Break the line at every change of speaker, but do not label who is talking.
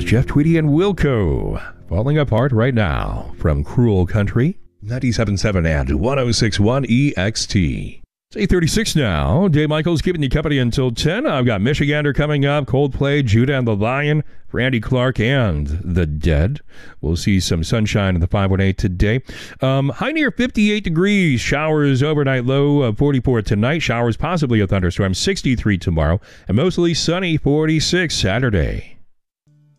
Jeff Tweedy and Wilco. Falling apart right now from Cruel Country, 97.7 and 106.1 EXT. It's 8:36 now. Dave Michaels keeping you company until 10. I've got Michigander coming up, Coldplay, Judah and the Lion, for Andy Clark and the Dead. We'll see some sunshine in the 518 today. High near 58 degrees. Showers overnight, low of 44 tonight. Showers, possibly a thunderstorm, 63 tomorrow. And mostly sunny, 46 Saturday.